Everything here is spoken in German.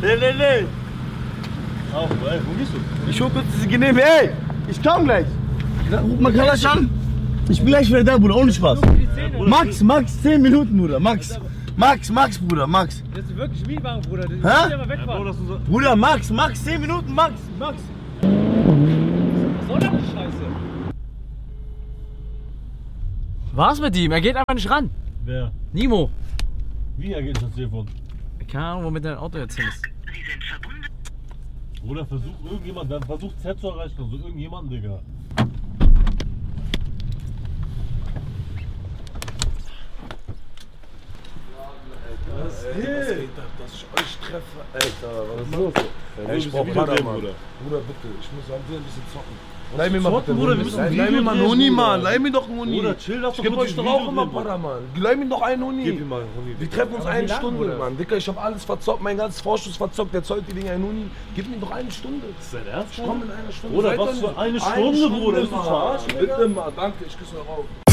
Nee. Auch, ey, wo gehst du? Ich hol kurz diese Genehme, ey! Ich komm gleich! Ruf mal Kalasch an! Ich bin gleich wieder da, Bruder, ohne Spaß. Max, 10 Minuten, Bruder, Max, Bruder, Max. Das ist wirklich Mietwagen, Bruder. Hä? Ja, mal wegfahren. Bruder, Max, 10 Minuten, Max. Was soll das die Scheiße? Was mit ihm? Er geht einfach nicht ran. Wer? Nimo. Wie ergeht das Telefon? Keine Ahnung, womit dein Auto jetzt hin ist. Oder versucht Z zu erreichen, also irgendjemanden, Digga. Was geht ab, dass ich euch treffe? Alter, was ist los? Ey, Ich brauch Paraman. Bruder, bitte, ich muss ein bisschen zocken. Leih mir mal zocken, bitte, Bruder, wir müssen Leih mir mal einen Huni, Mann. Leih mir doch einen Huni. Bruder, chill, lass Ich doch geb kurz euch ein doch auch Video immer drehen, Paraman. Leih mir doch einen Huni. Gib ihm mal einen Huni. Wir treffen uns eine Stunde, Mann. Dicker, ich hab alles verzockt, mein ganzes Vorschuss verzockt. Der zollt die Dinger einen Huni. Gib mir doch eine Stunde. Ist dein Ernst? Ich komm in einer Stunde. Bruder, was für eine Stunde, Bruder? Bist du Mann. verarscht? Bitte mal, danke, ich küsse euch auf.